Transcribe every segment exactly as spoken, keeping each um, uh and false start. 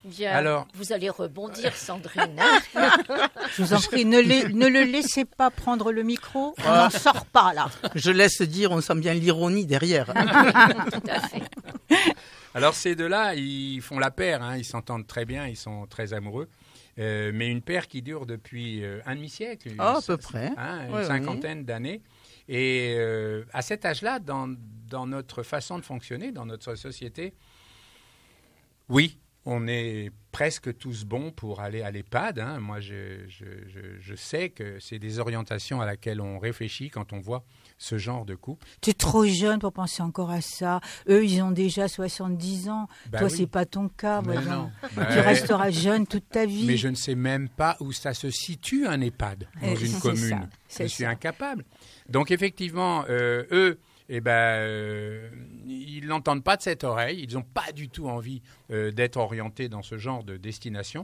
Bien, Alors, vous allez rebondir, Sandrine. Je vous en prie, ne, les, ne le laissez pas prendre le micro, on n'en sort pas là. Je laisse dire, on sent bien l'ironie derrière. Tout à fait. alors ces deux-là, ils font la paire, hein, ils s'entendent très bien, ils sont très amoureux. Euh, mais une paire qui dure depuis euh, un demi-siècle, Oh, à une- peu près. hein, une Oui, cinquantaine d'années. Et euh, à cet âge-là, dans, dans notre façon de fonctionner, dans notre société, oui, on est presque tous bons pour aller à l'EHPAD. Hein. Moi, je, je, je, je sais que c'est des orientations à laquelle on réfléchit quand on voit ce genre de couple. Tu es trop jeune pour penser encore à ça. Eux, ils ont déjà soixante-dix ans. Bah Toi, oui. c'est pas ton cas. Mais voyons. non. Tu Bah, resteras jeune toute ta vie. Mais je ne sais même pas où ça se situe, un EHPAD, dans Eh, une c'est commune. ça, Je c'est suis ça. incapable. Donc, effectivement, euh, eux, eh ben, euh, ils n'entendent pas de cette oreille. Ils n'ont pas du tout envie euh, d'être orientés dans ce genre de destination.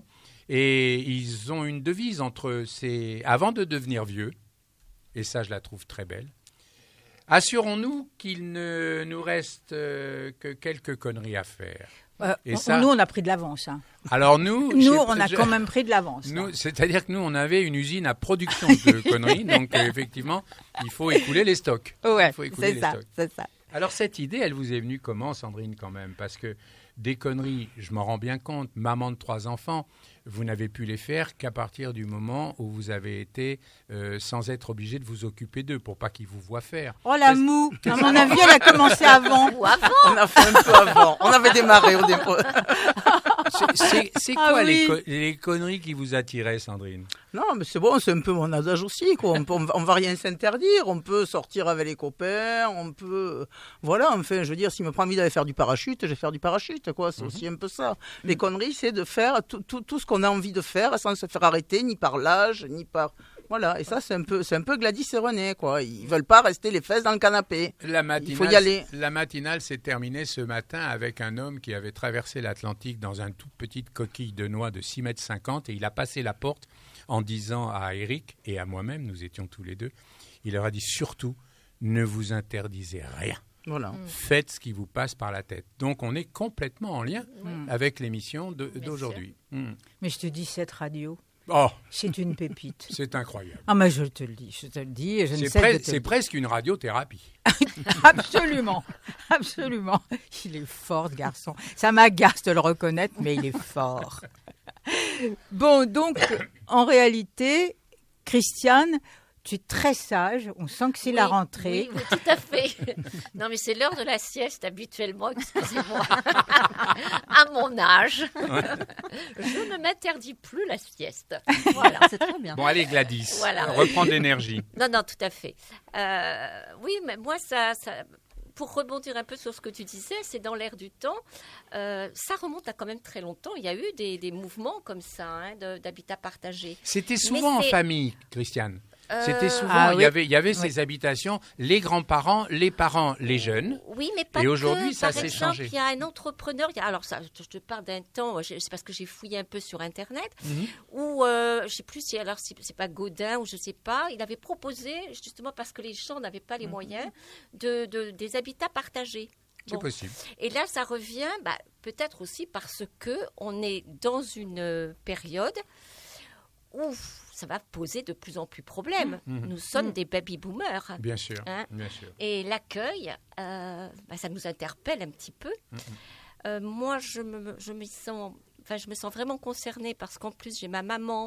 Et ils ont une devise entre ces... Avant de devenir vieux, et ça, je la trouve très belle, assurons-nous qu'il ne nous reste euh, que quelques conneries à faire. Euh, Et on- ça- Nous, on a pris de l'avance. Hein. Alors nous... je Nous, sais on pas, a je- quand même pris de l'avance. là. Nous, c'est-à-dire que nous, on avait une usine à production de conneries, donc euh, effectivement, il faut écouler les stocks. Ouais, Il faut écouler c'est les ça, stocks. c'est ça. Alors cette idée, elle vous est venue comment, Sandrine, quand même? Parce que des conneries, je m'en rends bien compte, maman de trois enfants, vous n'avez pu les faire qu'à partir du moment où vous avez été euh, sans être obligé de vous occuper d'eux, pour pas qu'ils vous voient faire. Oh la moue, à mon avis, elle a commencé avant. Ou avant. On a fait un peu avant. On avait démarré au départ. C'est- C'est c'est Ah quoi oui. les, co- les conneries qui vous attiraient, Sandrine? Non, mais c'est bon, c'est un peu mon âge aussi, quoi. On, peut, on, va, on va rien s'interdire. On peut sortir avec les copains, on peut... Voilà, enfin, je veux dire, s'il me prend envie d'aller faire du parachute, je vais faire du parachute, quoi. C'est aussi un peu ça. Les conneries, c'est de faire tout, tout, tout ce qu'on a envie de faire sans se faire arrêter, ni par l'âge, ni par... Voilà, et ça, c'est un peu, c'est un peu Gladys et René, quoi. Ils veulent pas rester les fesses dans le canapé. La matinale, Il faut y aller. La matinale s'est terminée ce matin avec un homme qui avait traversé l'Atlantique dans une toute petite coquille de noix de six mètres cinquante et il a passé la porte en disant à Eric et à moi-même, nous étions tous les deux, il leur a dit surtout, ne vous interdisez rien. Voilà. Faites ce qui vous passe par la tête. Donc on est complètement en lien Mm. avec l'émission de- Bien d'aujourd'hui. Mm. Mais je te dis, cette radio, Oh, c'est une pépite. c'est incroyable. Ah, mais je te le dis, je te le dis, et je ne C'est cesse pres- de te c'est le dire. presque une radiothérapie. Absolument, absolument. Il est fort, ce garçon. Ça m'agace de le reconnaître, mais il est fort. Bon, donc, en réalité, Christiane, tu es très sage. On sent que c'est la Oui, rentrée. Oui, oui, tout à fait. Non, mais c'est l'heure de la sieste habituellement, excusez-moi. À mon âge, je ne m'interdis plus la sieste. Voilà. C'est très bien. Bon, allez Gladys, Voilà. reprends de l'énergie. Non, non, tout à fait. Euh, oui, mais moi, ça, ça, pour rebondir un peu sur ce que tu disais, c'est dans l'air du temps. Euh, ça remonte à quand même très longtemps. Il y a eu des, des mouvements comme ça, hein, de- d'habitat partagé. C'était souvent en c'est- famille, Christiane. Euh, C'était souvent, Ah il oui. y avait, il y avait ces habitations, les grands-parents, les parents, les jeunes. Oui, mais pas Et que. aujourd'hui, ça Par s'est exemple, changé. il y a un entrepreneur, il y a- alors ça, je te parle d'un temps, je- c'est parce que j'ai fouillé un peu sur Internet, Mhm. où, euh, je ne sais plus si, alors si c'est pas Gaudin ou je ne sais pas, il avait proposé, justement parce que les gens n'avaient pas les moyens, de, de- des habitats partagés. C'est Bon. possible. Et là, ça revient bah, peut-être aussi parce que on est dans une euh, période où ça va poser de plus en plus de problèmes. Mhm. Nous sommes des baby-boomers. Bien sûr, Hein. bien sûr. Et l'accueil, euh, bah, ça nous interpelle un petit peu. Mhm. Euh, moi, je me, je, me sens, enfin, je me sens vraiment concernée parce qu'en plus, j'ai ma maman.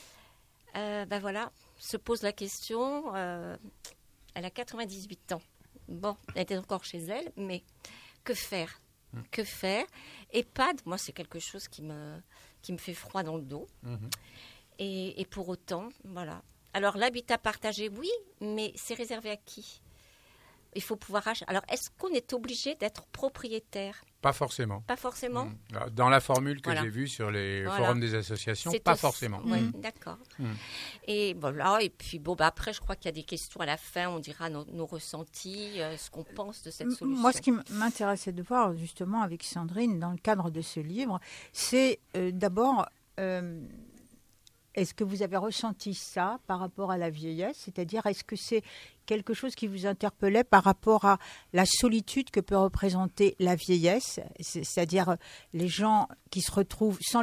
Euh, ben voilà, se pose la question. euh, elle a quatre-vingt-dix-huit ans. Bon, elle était encore chez elle, mais que faire Que faire EHPAD, moi, c'est quelque chose qui me, qui me fait froid dans le dos. Mhm. Et, et pour autant, voilà. Alors, l'habitat partagé, oui, mais c'est réservé à qui? Il faut pouvoir acheter. Alors, est-ce qu'on est obligé d'être propriétaire? Pas forcément. Pas forcément. Mhm. Dans la formule que Voilà. j'ai vue sur les Voilà. forums des associations, C'est pas aussi- forcément. ouais, Mhm. d'accord. Mhm. Et voilà. Et puis bon, bah après, je crois qu'il y a des questions à la fin. On dira nos, nos ressentis, euh, ce qu'on pense de cette M- solution. Moi, ce qui m- m'intéressait de voir justement avec Sandrine dans le cadre de ce livre, c'est euh, d'abord, euh, est-ce que vous avez ressenti ça par rapport à la vieillesse? C'est-à-dire, est-ce que c'est quelque chose qui vous interpellait par rapport à la solitude que peut représenter la vieillesse? C'est- C'est-à-dire les gens qui se retrouvent sans